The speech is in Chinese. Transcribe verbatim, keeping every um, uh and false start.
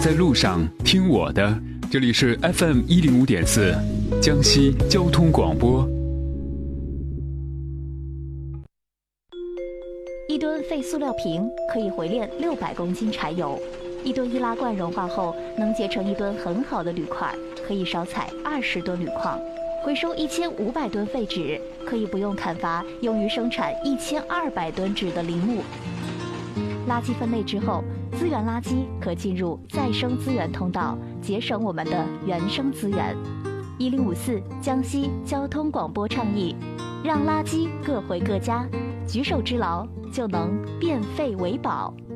在路上听我的，这里是 F M 一零五点四，江西交通广播。 一吨废塑料瓶可以回炼六百公斤柴油，一吨易拉罐融化后能结成一吨很好的铝块，可以少采二十吨铝矿。回收一千五百吨废纸，可以不用砍伐用于生产一千二百吨纸的林木。垃圾分类之后，资源垃圾可进入再生资源通道，节省我们的原生资源。一零五四江西交通广播倡议，让垃圾各回各家，举手之劳就能变废为宝。